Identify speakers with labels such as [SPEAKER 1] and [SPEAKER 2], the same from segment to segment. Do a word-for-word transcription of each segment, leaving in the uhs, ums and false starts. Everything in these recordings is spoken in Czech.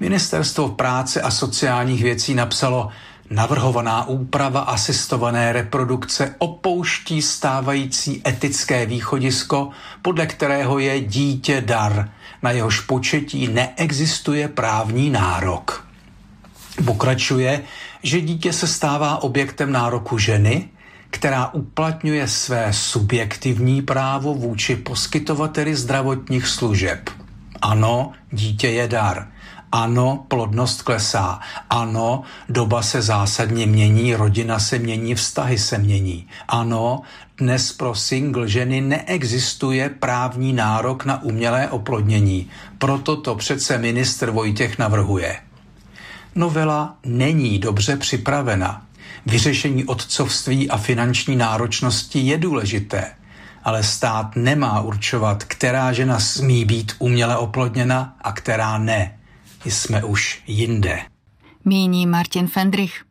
[SPEAKER 1] Ministerstvo práce a sociálních věcí napsalo: navrhovaná úprava asistované reprodukce opouští stávající etické východisko, podle kterého je dítě dar, na jehož početí neexistuje právní nárok. Pokračuje, že dítě se stává objektem nároku ženy, která uplatňuje své subjektivní právo vůči poskytovateli zdravotních služeb. Ano, dítě je dar. Ano, plodnost klesá. Ano, doba se zásadně mění, rodina se mění, vztahy se mění. Ano, dnes pro single ženy neexistuje právní nárok na umělé oplodnění. Proto to přece ministr Vojtěch navrhuje. Novela není dobře připravena. Vyřešení otcovství a finanční náročnosti je důležité, ale stát nemá určovat, která žena smí být uměle oplodněna a která ne. Jsme už jinde.
[SPEAKER 2] Míní Martin Fendrich.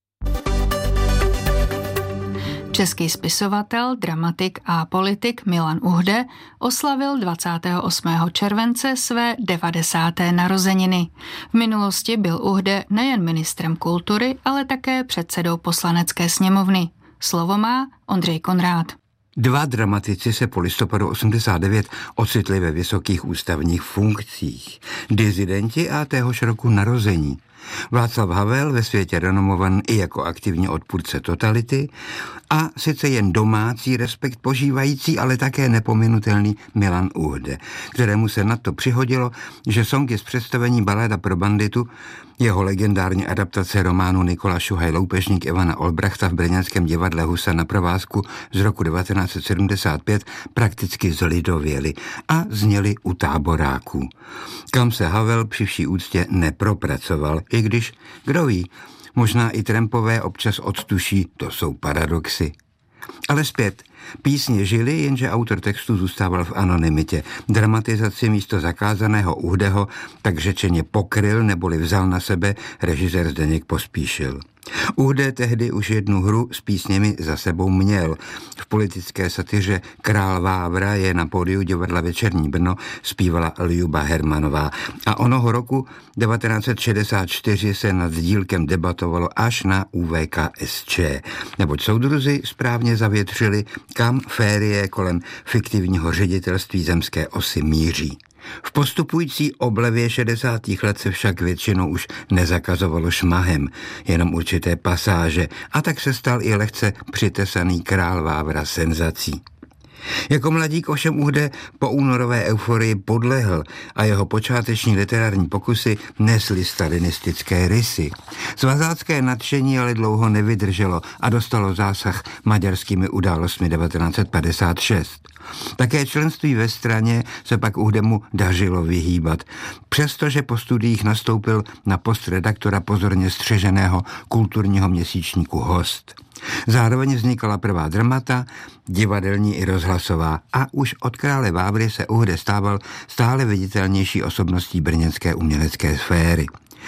[SPEAKER 2] Český spisovatel, dramatik a politik Milan Uhde oslavil dvacátého osmého července své devadesáté narozeniny. V minulosti byl Uhde nejen ministrem kultury, ale také předsedou Poslanecké sněmovny. Slovo má Ondřej Konrád.
[SPEAKER 3] Dva dramatici se po listopadu osmdesát devět ocitli ve vysokých ústavních funkcích. Dizidenti a téhož roku narození. Václav Havel, ve světě renomovan i jako aktivní odpůrce totality, a sice jen domácí respekt požívající, ale také nepominutelný Milan Uhde, kterému se nadto přihodilo, že songy z představení Balada pro banditu, jeho legendární adaptace románu Nikola Šuhaj Loupežník Ivana Olbrachta v brněnském divadle Husa na provázku z roku devatenáct set sedmdesát pět prakticky zlidověly a zněly u táboráků, kam se Havel při vší úctě nepropracoval, i když, kdo ví, možná i trampové občas odtuší, to jsou paradoxy. Ale zpět, písně žily, jenže autor textu zůstával v anonymitě. Dramatizaci místo zakázaného Uhdeho tak řečeně pokryl neboli vzal na sebe režisér Zdeněk Pospíšil. Uhde tehdy už jednu hru s písněmi za sebou měl. V politické satyře Král Vávra je na pódiu divadla Večerní Brno zpívala Ljuba Hermanová a onoho roku devatenáct set šedesát čtyři se nad dílkem debatovalo až na U V K S Č, neboť soudruzi správně zavětřili, kam férie kolem fiktivního ředitelství zemské osy míří. V postupující oblevě šedesátých let se však většinou už nezakazovalo šmahem, jenom určité pasáže, a tak se stal i lehce přitesaný Král Vávra senzací. Jako mladík ovšem Uhde po únorové euforii podlehl a jeho počáteční literární pokusy nesly stalinistické rysy. Svazácké nadšení ale dlouho nevydrželo a dostalo zásah maďarskými událostmi devatenáct set padesát šest. Také členství ve straně se pak Uhdemu dařilo vyhýbat, přestože po studiích nastoupil na post redaktora pozorně střeženého kulturního měsíčníku Host. Zároveň vznikala prvá dramata, divadelní i rozhlasová, a už od Krále Vávry se Uhde stával stále viditelnější osobností brněnské umělecké sféry.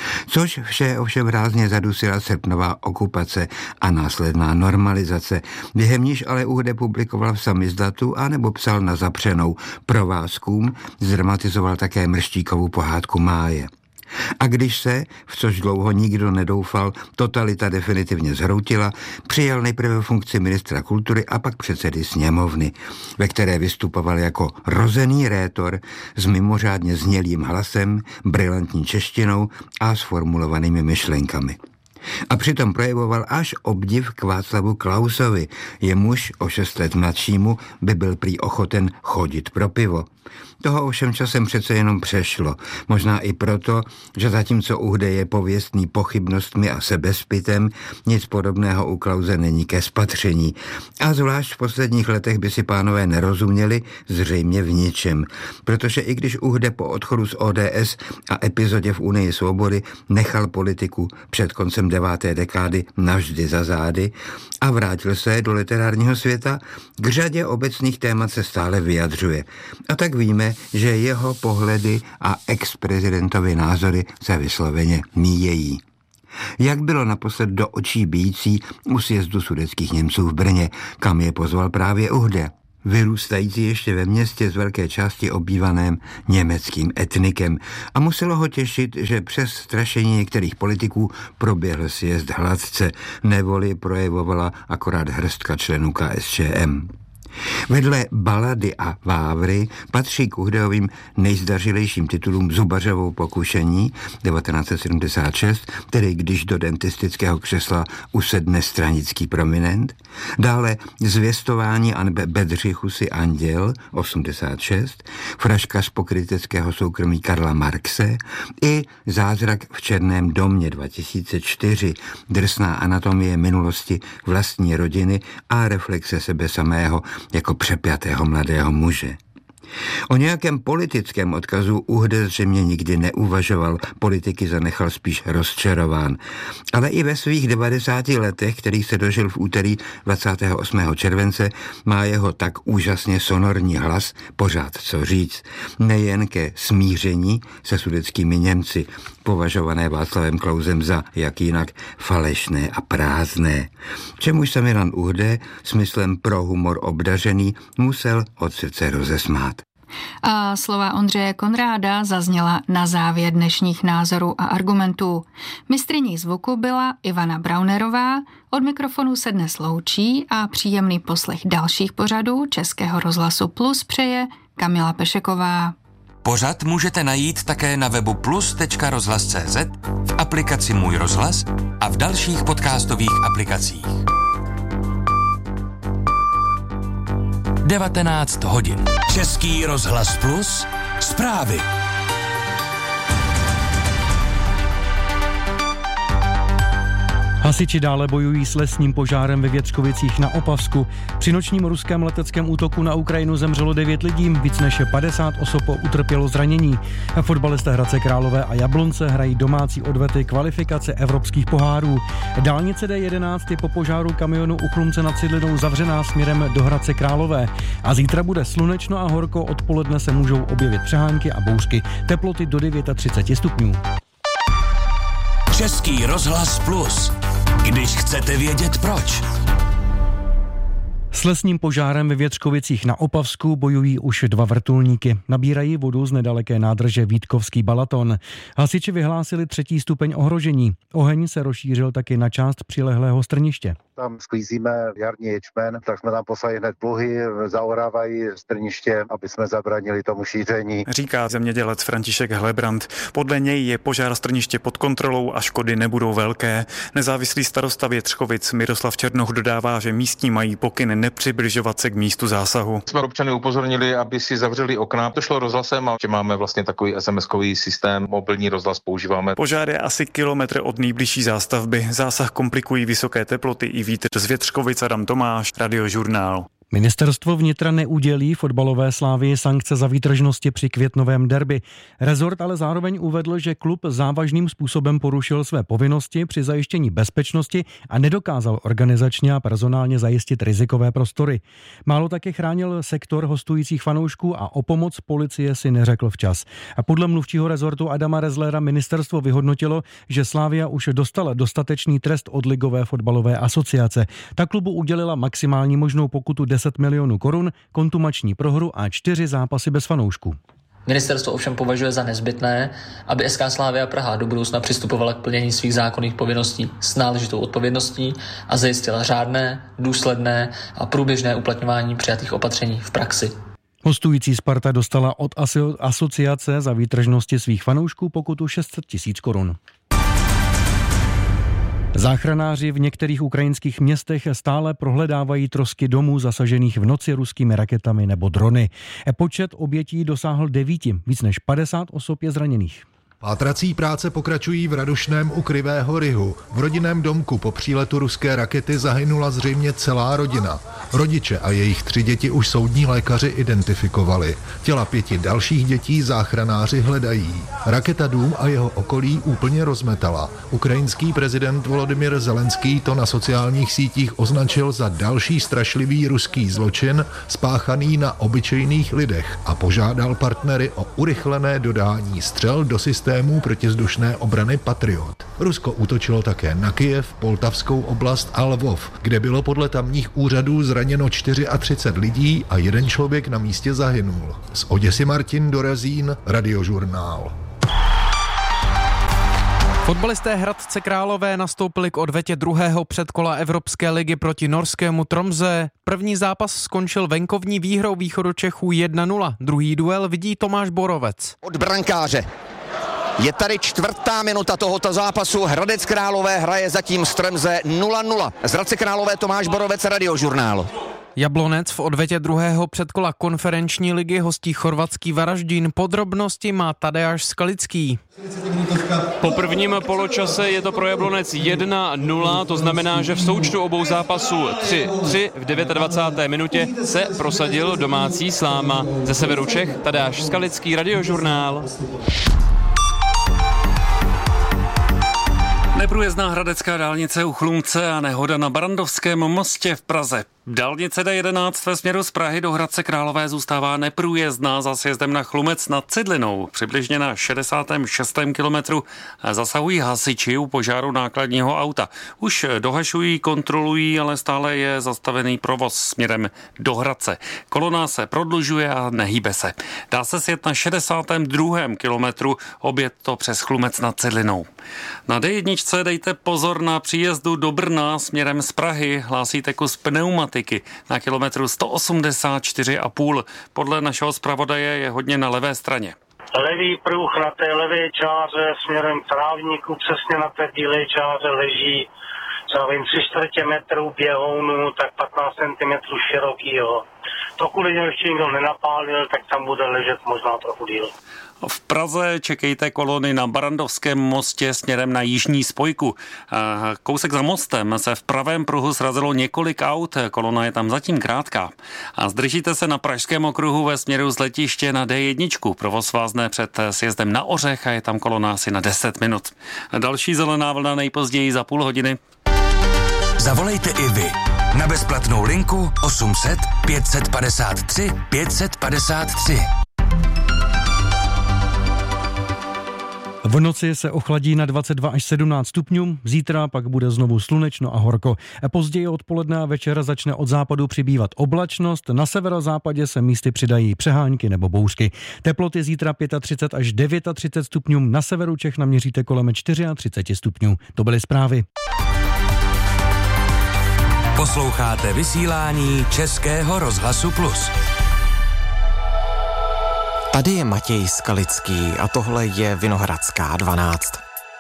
[SPEAKER 3] Což vše ovšem rázně zadusila srpnová okupace a následná normalizace, během níž ale Uhde publikoval v samizdatu anebo psal na zapřenou provázkům, zdramatizoval také Mrštíkovu pohádku Máje. A když se, v což dlouho nikdo nedoufal, totalita definitivně zhroutila, přijal nejprve funkci ministra kultury a pak předsedy sněmovny, ve které vystupoval jako rozený rétor s mimořádně znělým hlasem, brilantní češtinou a sformulovanými myšlenkami. A přitom projevoval až obdiv k Václavu Klausovi, jemuž o šest let mladšímu by byl prý ochoten chodit pro pivo. Toho ovšem časem přece jenom přešlo, možná i proto, že zatímco Uhde je pověstný pochybnostmi a sebezpitem, nic podobného u Klause není ke spatření. A zvlášť v posledních letech by si pánové nerozuměli zřejmě v ničem, protože i když Uhde po odchodu z O D S a epizodě v Unii svobody nechal politiku před koncem deváté dekády navždy za zády a vrátil se do literárního světa, k řadě obecných témat se stále vyjadřuje. A tak víme, že jeho pohledy a ex-prezidentovy názory se vysloveně míjejí. Jak bylo naposled do očí bijící u sjezdu sudetských Němců v Brně, kam je pozval právě Uhde. vyrůstající ještě ve městě z velké části obývaném německým etnikem, a muselo ho těšit, že přes strašení některých politiků proběhl sjezd hladce, neboli projevovala akorát hrstka členů K S Č M. Vedle Balady a Vávry patří k Uhdeovým nejzdařilejším titulům Zubařovo pokušení devatenáct set sedmdesát šest, tedy když do dentistického křesla usedne stranický prominent, dále Zvěstování a Bedřichu si anděl osmdesát šest, Fraška z pokryteckého soukromí Karla Marxe i Zázrak v černém domě dva tisíce čtyři, drsná anatomie minulosti vlastní rodiny a reflexe sebe samého jako přepjatého mladého muže. O nějakém politickém odkazu Uhde zřejmě nikdy neuvažoval, politiky zanechal spíš rozčarován. Ale i ve svých devadesáti letech, kterých se dožil v úterý dvacátého osmého července, má jeho tak úžasně sonorní hlas pořád co říct. Nejen ke smíření se sudetskými Němci, považované Václavem Klausem za, jak jinak, falešné a prázdné. Čemuž se Milan Uhde, smyslem pro humor obdařený, musel od srdce rozesmát.
[SPEAKER 2] A slova Ondřeje Konráda zazněla na závěr dnešních názorů a argumentů. Mistryní zvuku byla Ivana Braunerová, od mikrofonu se dnes loučí a příjemný poslech dalších pořadů Českého rozhlasu Plus přeje Kamila Pešeková.
[SPEAKER 4] Pořad můžete najít také na webu plus tečka rozhlas tečka cé zet, v aplikaci Můj rozhlas a v dalších podcastových aplikacích. devatenáct hodin. Český rozhlas Plus. Zprávy.
[SPEAKER 5] Hasiči dále bojují s lesním požárem ve Větřkovicích na Opavsku. Při nočním ruském leteckém útoku na Ukrajinu zemřelo devět lidí, víc než padesát osob utrpělo zranění. Fotbalisté Hradce Králové a Jablonce hrají domácí odvety kvalifikace evropských pohárů. Dálnice D jedenáct je po požáru kamionu u Chlumce nad Cidlinou zavřená směrem do Hradce Králové. A zítra bude slunečno a horko, odpoledne se můžou objevit přehánky a bouřky. Teploty do třicet devět stupňů.
[SPEAKER 4] Český rozhlas Plus. Když chcete vědět proč.
[SPEAKER 5] S lesním požárem ve Větřkovicích na Opavsku bojují už dva vrtulníky. Nabírají vodu z nedaleké nádrže Vítkovský Balaton. Hasiči vyhlásili třetí stupeň ohrožení. Oheň se rozšířil taky na část přilehlého strniště.
[SPEAKER 6] Tam sklízíme jarní ječmen, tak jsme tam poslali hned pluhy, zaorávají strniště, aby jsme zabránili tomu šíření.
[SPEAKER 7] Říká zemědělec František Hlebrant. Podle něj je požár strniště pod kontrolou a škody nebudou velké. Nezávislý starosta Větřkovic Miroslav Černoch dodává, že místní mají pokyn nepřibližovat se k místu zásahu.
[SPEAKER 8] Jsme občany upozornili, aby si zavřeli okna. To šlo rozhlasem a máme vlastně takový es em eskový systém, mobilní rozhlas používáme.
[SPEAKER 7] Požár je asi kilometr od nejbližší zástavby. Zásah komplikují vysoké teploty i vítr. Z Větřkovic Adam Tomáš, Radiožurnál.
[SPEAKER 5] Ministerstvo vnitra neudělí fotbalové Slávii sankce za výtržnosti při květnovém derby. Rezort ale zároveň uvedl, že klub závažným způsobem porušil své povinnosti při zajištění bezpečnosti a nedokázal organizačně a personálně zajistit rizikové prostory. Málo také chránil sektor hostujících fanoušků a o pomoc policie si neřekl včas. A podle mluvčího rezortu Adama Rezlera ministerstvo vyhodnotilo, že Slavia už dostala dostatečný trest od Ligové fotbalové asociace. Ta klubu udělila maximální možnou pokutu deset milionů korun, kontumační prohru a čtyři zápasy bez fanoušků.
[SPEAKER 9] Ministerstvo ovšem považuje za nezbytné, aby es ká Slavia Praha do budoucna přistupovala k plnění svých zákonných povinností s náležitou odpovědností a zajistila řádné, důsledné a průběžné uplatňování přijatých opatření v praxi.
[SPEAKER 5] Hostující Sparta dostala od asociace za výtržnosti svých fanoušků pokutu šest set tisíc korun. Záchranáři v některých ukrajinských městech stále prohledávají trosky domů zasažených v noci ruskými raketami nebo drony. Počet obětí dosáhl devíti, víc než padesát osob je zraněných.
[SPEAKER 10] Pátrací práce pokračují v Radošném u Krivého Rihu. V rodinném domku po příletu ruské rakety zahynula zřejmě celá rodina. Rodiče a jejich tři děti už soudní lékaři identifikovali. Těla pěti dalších dětí záchranáři hledají. Raketa dům a jeho okolí úplně rozmetala. Ukrajinský prezident Volodymyr Zelenský to na sociálních sítích označil za další strašlivý ruský zločin spáchaný na obyčejných lidech a požádal partnery o urychlené dodání střel do systému protizdušné obrany Patriot. Rusko útočilo také na Kyjev, Poltavskou oblast a Lvov, kde bylo podle tamních úřadů zraněno třicet čtyři lidí a jeden člověk na místě zahynul. Z Oděsy Martin Dorezín, Radiožurnál.
[SPEAKER 11] Fotbalisté Hradce Králové nastoupili k odvetě druhého předkola Evropské ligy proti norskému Tromsø. První zápas skončil venkovní výhrou Východočechů jedna nula. Druhý duel vidí Tomáš Borovec.
[SPEAKER 12] Od brankáře. Je tady čtvrtá minuta tohoto zápasu. Hradec Králové hraje zatím s Tromsø nula nula. Z Hradce Králové Tomáš Borovec, Radiožurnál.
[SPEAKER 11] Jablonec v odvetě druhého předkola konferenční ligy hostí chorvatský Varaždín. Podrobnosti má Tadeáš Skalický.
[SPEAKER 13] Po prvním poločase je to pro Jablonec jedna nula, to znamená, že v součtu obou zápasů tři tři v dvacáté deváté minutě se prosadil domácí Sláma. Ze severu Čech Tadeáš Skalický, Radiožurnál.
[SPEAKER 14] Neprůjezdná hradecká dálnice u Chlumce a nehoda na Barandovském mostě v Praze. Dálnice D jedenáct ve směru z Prahy do Hradce Králové zůstává neprůjezdná za sjezdem na Chlumec nad Cidlinou. Přibližně na šedesátém šestém kilometru zasahují hasiči u požáru nákladního auta. Už dohašují, kontrolují, ale stále je zastavený provoz směrem do Hradce. Kolona se prodlužuje a nehýbe se. Dá se sjet na šedesátém druhém kilometru, objet to přes Chlumec nad Cidlinou. Na D jedna dejte pozor na příjezdu do Brna směrem z Prahy, hlásíte kus pneumatiky na kilometru sto osmdesát čtyři a půl. Podle našeho zpravodaje je hodně na levé straně.
[SPEAKER 15] Levý pruh na té levé čáře směrem k trávníku, přesně na té bílé čáře leží, já vím, tři čtvrtě metru běhounu, tak patnáct centimetrů širokýho. Pokud ještě nikdo nenapálil, tak tam bude ležet možná trochu díl.
[SPEAKER 14] V Praze čekejte kolony na Barandovském mostě směrem na jižní spojku. Kousek za mostem se v pravém pruhu srazilo několik aut, kolona je tam zatím krátká. A zdržíte se na Pražském okruhu ve směru z letiště na D jedna. Provoz vázne před sjezdem na Ořech a je tam kolona asi na deset minut. Další zelená vlna nejpozději za půl hodiny.
[SPEAKER 4] Zavolejte i vy na bezplatnou linku osm set pět set padesát tři pět set padesát tři.
[SPEAKER 5] V noci se ochladí na dvacet dva až sedmnáct stupňů, zítra pak bude znovu slunečno a horko. Později odpoledne a večer začne od západu přibývat oblačnost, na severozápadě se místy přidají přehánky nebo bouřky. Teploty zítra třicet pět až třicet devět stupňů, na severu Čech naměříte kolem třicet čtyři stupňů. To byly zprávy.
[SPEAKER 4] Posloucháte vysílání Českého rozhlasu Plus.
[SPEAKER 16] Tady je Matěj Skalický a tohle je Vinohradská dvanáct.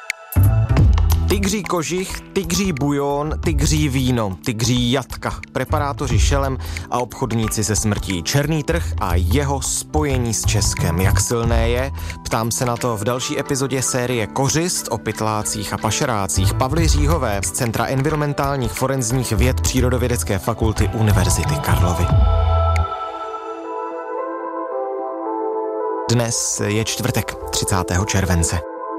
[SPEAKER 16] Tygří kožich, tygří bujon, tygří víno, tygří jatka, preparátoři šelem a obchodníci se smrtí. Černý trh a jeho spojení s Českem. Jak silné je? Ptám se na to v další epizodě série Kořist o pytlácích a pašerácích Pavly Říhové z Centra environmentálních forenzních věd Přírodovědecké fakulty Univerzity Karlovy. Dnes je čtvrtek, třicátého července.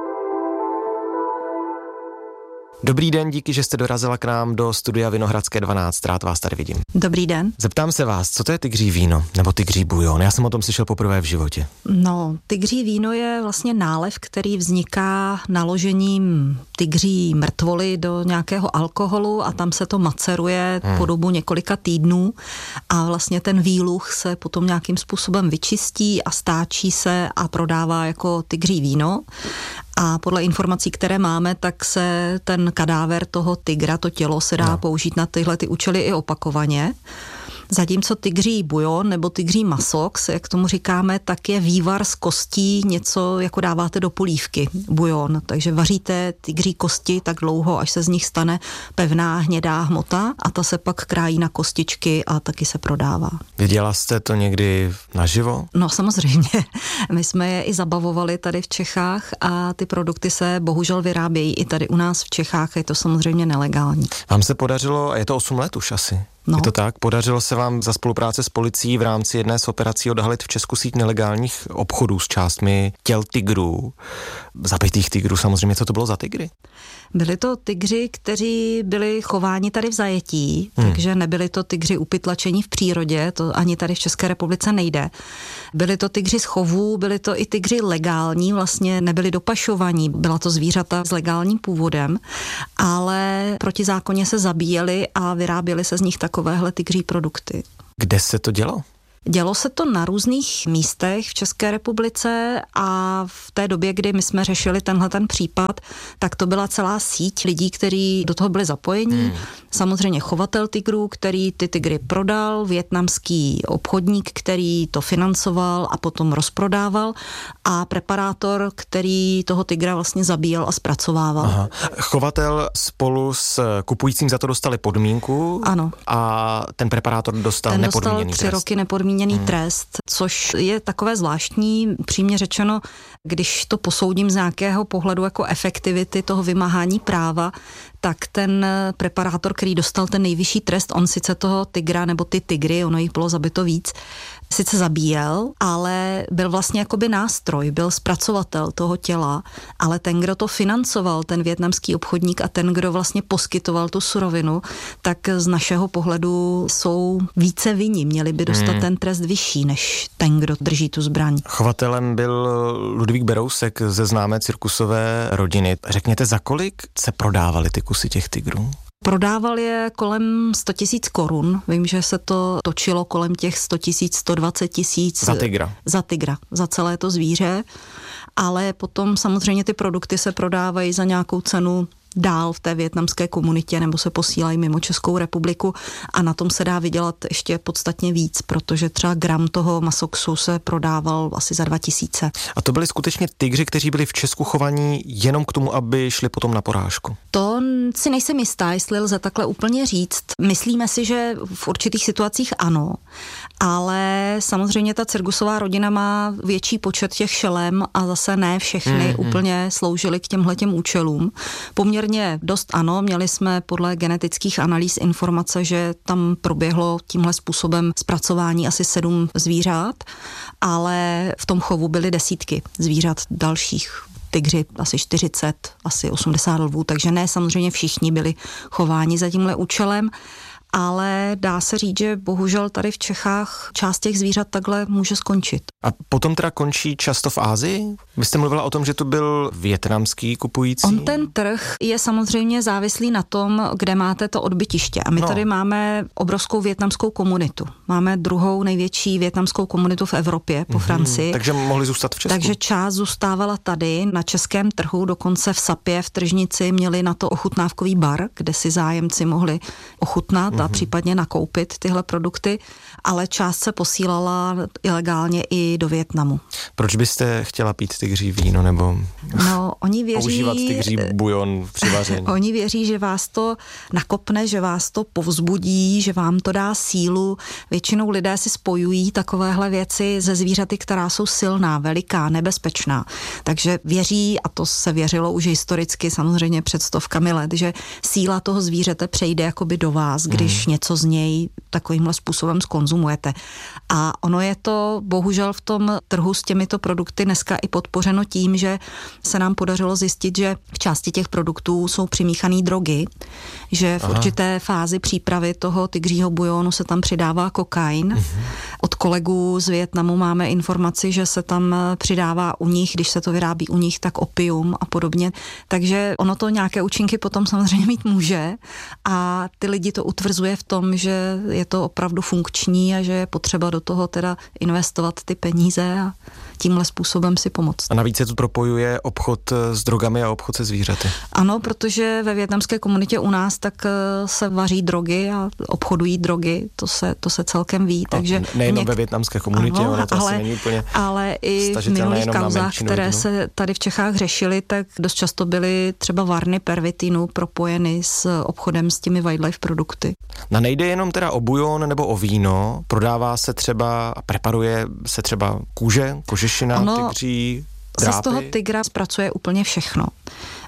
[SPEAKER 16] Dobrý den, díky, že jste dorazila k nám do studia Vinohradské dvanáct, rád vás tady vidím.
[SPEAKER 17] Dobrý den.
[SPEAKER 16] Zeptám se vás, co to je tygří víno nebo tygří bujon? Já jsem o tom slyšel poprvé v životě.
[SPEAKER 17] No, tygří víno je vlastně nálev, který vzniká naložením tygří mrtvoly do nějakého alkoholu a tam se to maceruje hmm. po dobu několika týdnů a vlastně ten výluch se potom nějakým způsobem vyčistí a stáčí se a prodává jako tygří víno. A podle informací, které máme, tak se ten kadáver toho tygra, to tělo se dá no. použít na tyhle ty účely i opakovaně. Zatímco tygří bujon nebo tygří masox, jak tomu říkáme, tak je vývar z kostí, něco jako dáváte do polívky, bujon. Takže vaříte tygří kosti tak dlouho, až se z nich stane pevná hnědá hmota a ta se pak krájí na kostičky a taky se prodává.
[SPEAKER 16] Viděla jste to někdy naživo?
[SPEAKER 17] No samozřejmě. My jsme je i zabavovali tady v Čechách a ty produkty se bohužel vyrábějí i tady u nás v Čechách, je to samozřejmě nelegální.
[SPEAKER 16] Vám se podařilo, a je to osm let už asi?
[SPEAKER 17] No.
[SPEAKER 16] Je to tak? Podařilo se vám za spolupráce s policií v rámci jedné z operací odhalit v Česku síť nelegálních obchodů s částmi těl tygrů, zabitých tygrů samozřejmě. Co to bylo za tygry?
[SPEAKER 17] Byli to tygři, kteří byli chováni tady v zajetí, hmm. takže nebyli to tygři upytlačení v přírodě, to ani tady v České republice nejde. Byli to tygři z chovů, byli to i tygři legální, vlastně nebyli dopašovaní, byla to zvířata s legálním původem, ale protizákonně se zabíjeli a vyráběly se z nich takovéhle tygří produkty.
[SPEAKER 16] Kde se to dělo?
[SPEAKER 17] Dělo se to na různých místech v České republice a v té době, kdy my jsme řešili tenhle ten případ, tak to byla celá síť lidí, kteří do toho byli zapojení. Hmm. Samozřejmě chovatel tygrů, který ty tygry prodal, vietnamský obchodník, který to financoval a potom rozprodával a preparátor, který toho tygra vlastně zabíjel a zpracovával.
[SPEAKER 16] Aha. Chovatel spolu s kupujícím za to dostali podmínku.
[SPEAKER 17] Ano.
[SPEAKER 16] A ten preparátor dostal
[SPEAKER 17] ten
[SPEAKER 16] nepodmíněný
[SPEAKER 17] dostal tři
[SPEAKER 16] trest.
[SPEAKER 17] roky nepodmíněný
[SPEAKER 16] hmm.
[SPEAKER 17] trest, což je takové zvláštní, přímě řečeno, když to posoudím z nějakého pohledu jako efektivity toho vymáhání práva, tak ten preparátor, který dostal ten nejvyšší trest, on sice toho tygra, nebo ty tygry, ono jich bylo zabito víc, sice zabíjel, ale byl vlastně jakoby nástroj, byl zpracovatel toho těla, ale ten, kdo to financoval, ten vietnamský obchodník a ten, kdo vlastně poskytoval tu surovinu, tak z našeho pohledu jsou více vinni, měli by dostat hmm. ten trest vyšší, než ten, kdo drží tu zbraň.
[SPEAKER 16] Chovatelem byl Ludvík Berousek ze známé cirkusové rodiny. Řekněte, za kolik se prodávaly ty kusy těch tygrů?
[SPEAKER 17] Prodával je kolem sto tisíc korun. Vím, že se to točilo kolem těch sto tisíc, sto dvacet tisíc.
[SPEAKER 16] Za tygra.
[SPEAKER 17] Za tygra, za celé to zvíře. Ale potom samozřejmě ty produkty se prodávají za nějakou cenu dál v té vietnamské komunitě nebo se posílají mimo Českou republiku a na tom se dá vydělat ještě podstatně víc, protože třeba gram toho masoxu se prodával asi za dva tisíce.
[SPEAKER 16] A to byli skutečně tygři, kteří byli v Česku chovaní jenom k tomu, aby šli potom na porážku?
[SPEAKER 17] To si nejsem jistá, jestli lze takhle úplně říct. Myslíme si, že v určitých situacích ano, ale samozřejmě ta cirkusová rodina má větší počet těch šelem a zase ne všechny mm-hmm. úplně sloužily k těmhletěm účelům. Poměrně dost ano, měli jsme podle genetických analýz informace, že tam proběhlo tímhle způsobem zpracování asi sedm zvířat, ale v tom chovu byly desítky zvířat dalších. Tygři asi čtyřicet, asi osmdesát lvů, takže ne samozřejmě všichni byli chováni za tímhle účelem, ale dá se říct, že bohužel tady v Čechách část těch zvířat takhle může skončit.
[SPEAKER 16] A potom teda končí často v Asii? Vy jste mluvila o tom, že to byl vietnamský kupující?
[SPEAKER 17] On ten trh je samozřejmě závislý na tom, kde máte to odbytiště. A my no. tady máme obrovskou vietnamskou komunitu. Máme druhou největší vietnamskou komunitu v Evropě po mm-hmm. Francii.
[SPEAKER 16] Takže mohli zůstat v Česku?
[SPEAKER 17] Takže část zůstávala tady na českém trhu, dokonce v Sapě, v tržnici měli na to ochutnávkový bar, kde si zájemci mohli ochutnat a případně nakoupit tyhle produkty, ale část se posílala ilegálně i do Vietnamu.
[SPEAKER 16] Proč byste chtěla pít tygří víno nebo
[SPEAKER 17] no, oni věří,
[SPEAKER 16] používat tygří bujon při vaření?
[SPEAKER 17] Oni věří, že vás to nakopne, že vás to povzbudí, že vám to dá sílu. Většinou lidé si spojují takovéhle věci ze zvířaty, která jsou silná, veliká, nebezpečná. Takže věří, a to se věřilo už historicky samozřejmě před stovkami let, že síla toho zvířete přejde jakoby do vás, když když něco z něj takovýmhle způsobem zkonzumujete. A ono je to bohužel v tom trhu s těmito produkty dneska i podpořeno tím, že se nám podařilo zjistit, že v části těch produktů jsou přimíchané drogy, že v Aha. určité fázi přípravy toho tygřího bujonu se tam přidává kokain. Uh-huh. Od kolegů z Vietnamu máme informaci, že se tam přidává u nich, když se to vyrábí u nich, tak opium a podobně. Takže ono to nějaké účinky potom samozřejmě mít může a ty lidi to utvrzuje v tom, že je to opravdu funkční a že je potřeba do toho teda investovat ty peníze a tímhle způsobem si pomoct.
[SPEAKER 16] A navíc se tu propojuje obchod s drogami a obchod se zvířaty.
[SPEAKER 17] Ano, protože ve vietnamské komunitě u nás tak se vaří drogy a obchodují drogy, to se, to se celkem ví.
[SPEAKER 16] No,
[SPEAKER 17] takže
[SPEAKER 16] nejenom
[SPEAKER 17] něk...
[SPEAKER 16] ve vietnamské komunitě,
[SPEAKER 17] ano,
[SPEAKER 16] ono to
[SPEAKER 17] ale,
[SPEAKER 16] asi není úplně
[SPEAKER 17] ale i v minulých kauzách, které lidinu. se tady v Čechách řešily, tak dost často byly třeba varny pervitinu propojeny s obchodem s těmi wildlife produkty.
[SPEAKER 16] No nejde jenom teda o bujon nebo o víno, prodává se třeba, preparuje se třeba kůže, kožešina,
[SPEAKER 17] ono
[SPEAKER 16] tygří,
[SPEAKER 17] se z toho tygra zpracuje úplně všechno.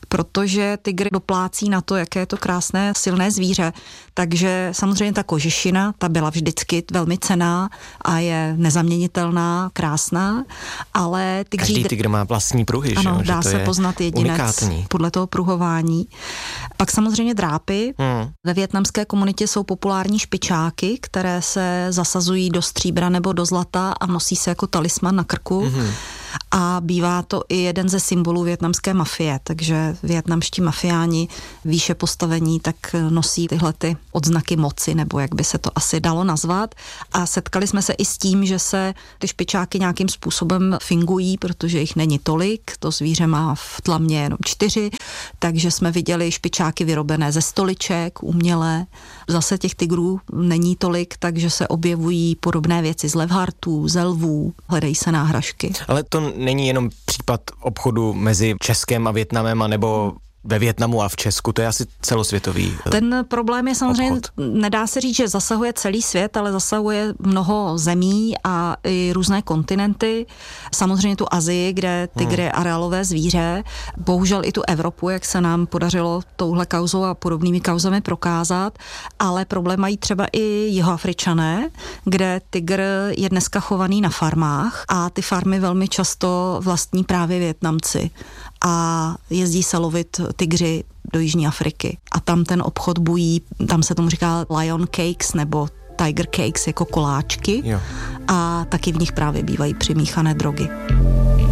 [SPEAKER 17] protože tygr doplácí na to, jaké je to krásné, silné zvíře. Takže samozřejmě ta kožešina, ta byla vždycky velmi cenná a je nezaměnitelná, krásná, ale tygří...
[SPEAKER 16] Každý tygr má vlastní pruhy,
[SPEAKER 17] ano,
[SPEAKER 16] že?
[SPEAKER 17] dá
[SPEAKER 16] že to
[SPEAKER 17] se
[SPEAKER 16] je
[SPEAKER 17] poznat jedinec
[SPEAKER 16] unikátní.
[SPEAKER 17] Podle toho pruhování. Pak samozřejmě drápy.
[SPEAKER 16] Hmm.
[SPEAKER 17] Ve vietnamské komunitě jsou populární špičáky, které se zasazují do stříbra nebo do zlata a nosí se jako talisman na krku. Hmm. A bývá to i jeden ze symbolů vietnamské mafie, takže vietnamští mafiáni výše postavení tak nosí tyhle ty odznaky moci, nebo jak by se to asi dalo nazvat. A setkali jsme se i s tím, že se ty špičáky nějakým způsobem fingují, protože jich není tolik, to zvíře má v tlamě jenom čtyři, takže jsme viděli špičáky vyrobené ze stoliček, umělé. Zase těch tygrů není tolik, takže se objevují podobné věci z levhartů, z lvů, hledají se náhražky.
[SPEAKER 16] Ale to není jenom případ obchodu mezi Českem a Vietnamem, anebo ve Vietnamu a v Česku, to je asi celosvětový.
[SPEAKER 17] Ten problém je samozřejmě,
[SPEAKER 16] obchod.
[SPEAKER 17] Nedá se říct, že zasahuje celý svět, ale zasahuje mnoho zemí a i různé kontinenty. Samozřejmě tu Asii, kde tygr je areálové zvíře. Bohužel i tu Evropu, jak se nám podařilo touhle kauzou a podobnými kauzami prokázat, ale problém mají třeba i Jihoafričané, kde tygr je dneska chovaný na farmách a ty farmy velmi často vlastní právě Vietnamci. A jezdí se lovit tygři do Jižní Afriky. A tam ten obchod bují, tam se tomu říká lion cakes nebo tiger cakes jako koláčky. Jo. A taky v nich právě bývají přimíchané drogy.